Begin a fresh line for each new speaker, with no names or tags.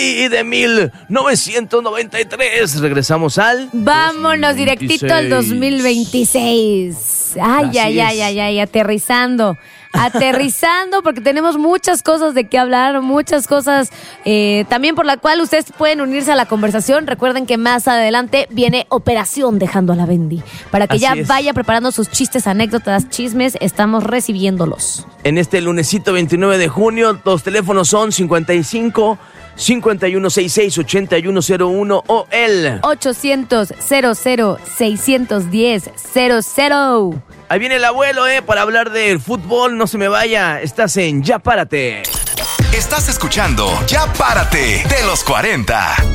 y de 1993. Regresamos al...
Vámonos directito al 2026. Ay, aterrizando. Aterrizando, porque tenemos muchas cosas de qué hablar, muchas cosas también por la cual ustedes pueden unirse a la conversación. Recuerden que más adelante viene Operación Dejando a la Bendy, para que vaya preparando sus chistes, anécdotas, chismes. Estamos recibiéndolos.
En este lunesito 29 de junio, los teléfonos son 55 5166 8101 o el
800-00-610-00.
Ahí viene el abuelo, para hablar del fútbol. No se me vaya. Estás en Ya Párate.
Estás escuchando Ya Párate de los 40.